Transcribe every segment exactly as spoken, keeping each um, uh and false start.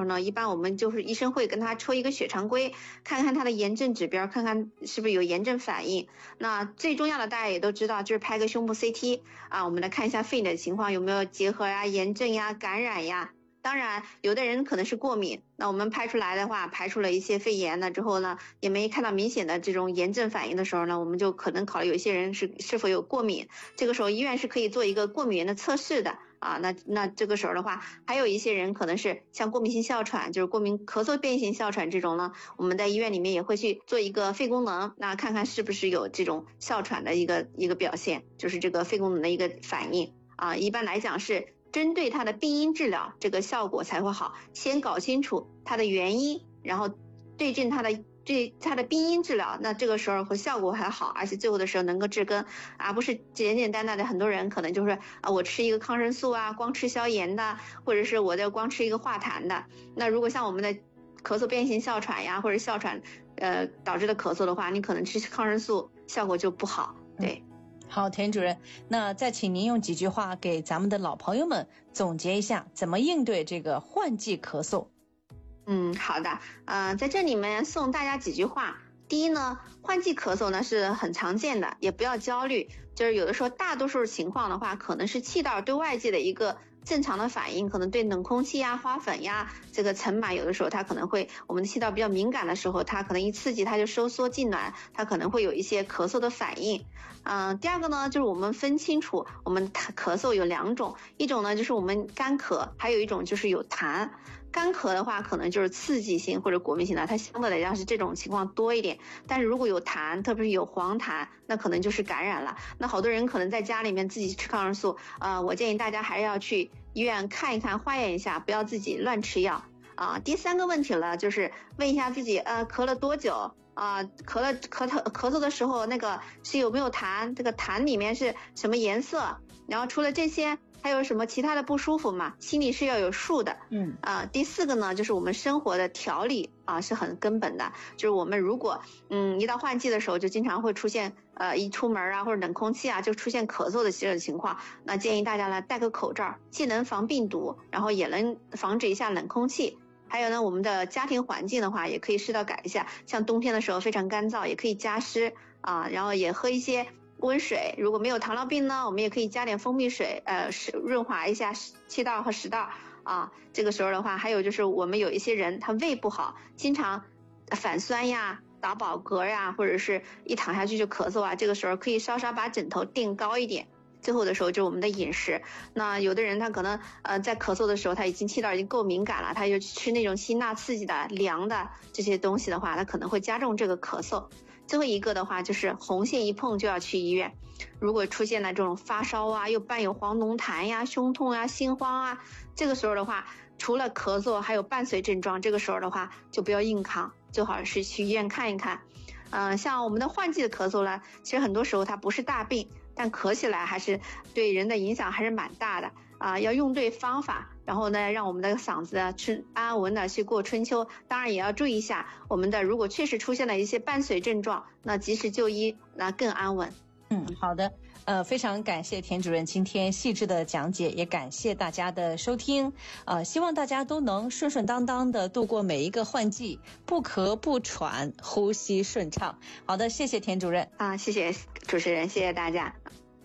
呢，一般我们就是医生会跟他抽一个血常规，看看他的炎症指标，看看是不是有炎症反应。那最重要的大家也都知道，就是拍个胸部 C T 啊，我们来看一下肺的情况有没有结核呀、炎症呀、感染呀。当然有的人可能是过敏，那我们拍出来的话，排除了一些肺炎了之后呢，也没看到明显的这种炎症反应的时候呢，我们就可能考虑有一些人是是否有过敏，这个时候医院是可以做一个过敏原的测试的啊。那那这个时候的话，还有一些人可能是像过敏性哮喘，就是过敏咳嗽变性哮喘这种呢，我们在医院里面也会去做一个肺功能，那看看是不是有这种哮喘的一个一个表现，就是这个肺功能的一个反应啊。一般来讲是针对它的病因治疗，这个效果才会好。先搞清楚它的原因，然后对症它的对它的病因治疗，那这个时候和效果还好，而且最后的时候能够治根，而不是简简单单的。很多人可能就是啊，我吃一个抗生素啊，光吃消炎的，或者是我的光吃一个化痰的。那如果像我们的咳嗽变性哮喘呀，或者哮喘呃导致的咳嗽的话，你可能吃抗生素效果就不好。对。嗯， 好，田主任，那再请您用几句话给咱们的老朋友们总结一下，怎么应对这个换季咳嗽。 嗯，好的，呃，在这里面送大家几句话。第一呢，换季咳嗽呢是很常见的，也不要焦虑，就是有的时候大多数情况的话，可能是气道对外界的一个正常的反应，可能对冷空气呀、花粉呀、这个尘螨，有的时候它可能会，我们的气道比较敏感的时候，它可能一刺激它就收缩痉挛，它可能会有一些咳嗽的反应。嗯、呃，第二个呢，就是我们分清楚，我们咳嗽有两种，一种呢就是我们干咳，还有一种就是有痰。干咳的话，可能就是刺激性或者过敏性的，它相对来讲是这种情况多一点。但是如果有痰，特别是有黄痰，那可能就是感染了。那好多人可能在家里面自己吃抗生素，呃，我建议大家还是要去医院看一看，化验一下，不要自己乱吃药啊。第三个问题了，就是问一下自己，呃，咳了多久？啊、呃，咳了咳嗽咳嗽的时候，那个是有没有痰？这个痰里面是什么颜色？然后除了这些，还有什么其他的不舒服嘛？心里是要有数的。嗯啊、呃，第四个呢，就是我们生活的调理啊、呃、是很根本的。就是我们如果嗯一到换季的时候，就经常会出现呃一出门啊或者冷空气啊就出现咳嗽的这种情况，那建议大家呢戴个口罩，既能防病毒，然后也能防止一下冷空气。还有呢，我们的家庭环境的话，也可以适当改一下，像冬天的时候非常干燥，也可以加湿啊，然后也喝一些温水。如果没有糖尿病呢，我们也可以加点蜂蜜水，呃，润滑一下气道和食道啊。这个时候的话，还有就是我们有一些人他胃不好，经常反酸呀、打饱嗝呀，或者是一躺下去就咳嗽啊，这个时候可以稍稍把枕头垫高一点。最后的时候就是我们的饮食，那有的人他可能呃在咳嗽的时候他已经气道已经够敏感了，他就吃那种辛辣刺激的凉的这些东西的话，他可能会加重这个咳嗽。最后一个的话就是红线一碰就要去医院，如果出现了这种发烧啊，又伴有黄脓痰呀、胸痛啊、心慌啊，这个时候的话除了咳嗽还有伴随症状，这个时候的话就不要硬扛，最好是去医院看一看。嗯、呃，像我们的换季的咳嗽呢，其实很多时候它不是大病，但咳起来还是对人的影响还是蛮大的啊、呃，要用对方法，然后呢，让我们的嗓子啊春安安稳的去过春秋。当然也要注意一下我们的，如果确实出现了一些伴随症状，那及时就医，那更安稳。 嗯，好的，呃，非常感谢田主任今天细致的讲解，也感谢大家的收听，呃，希望大家都能顺顺当当的度过每一个换季，不咳不喘，呼吸顺畅。好的，谢谢田主任啊，谢谢主持人，谢谢大家。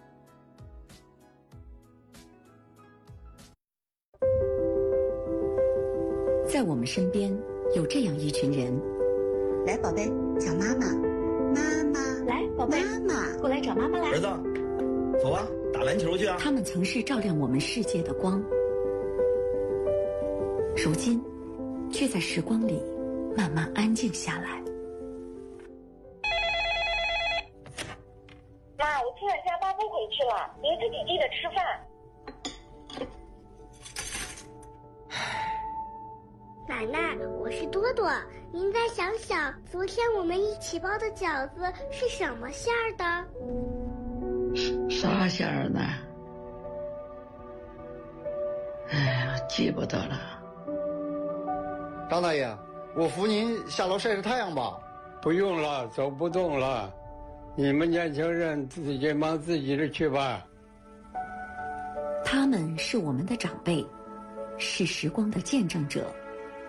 在我们身边有这样一群人， 来，宝贝，叫妈妈，妈妈， 来，宝贝， 妈妈， 过来找妈妈来。 儿子，走啊，打篮球去啊！ 他们曾是照亮我们世界的光，如今却在时光里慢慢安静下来。 妈，我突然加班不回去了，您自己记得吃饭。 奶奶，我是多多，您再想想，昨天我们一起包的饺子是什么馅儿的？ 啥馅儿呢？哎呀，记不得了。 张大爷，我扶您下楼晒晒太阳吧。 不用了，走不动了，你们年轻人自己忙自己的去吧。 他们是我们的长辈，是时光的见证者。